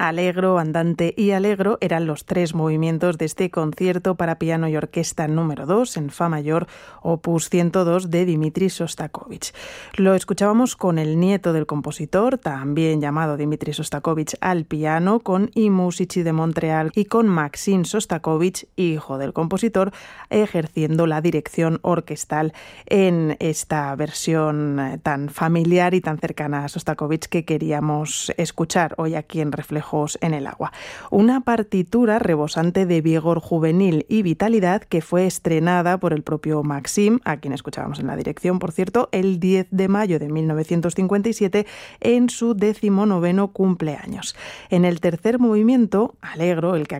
Allegro, andante y allegro eran los 3 movimientos de este concierto para piano y orquesta número 2 en fa mayor, opus 102 de Dmitri Shostakovich. Lo escuchábamos con el nieto del compositor, también llamado Dmitri Shostakovich, al piano, con I Musici de Montreal, y con Maxim Shostakovich, hijo del compositor, ejerciendo la dirección orquestal en esta versión tan familiar y tan cercana a Shostakovich que queríamos escuchar hoy aquí en Reflejos en el Agua. Una partitura rebosante de vigor juvenil y vitalidad que fue estrenada por el propio Maxim, a quien escuchábamos en la dirección, por cierto, el 10 de mayo de 1957 en su 19º cumpleaños. En el tercer movimiento, Allegro, el que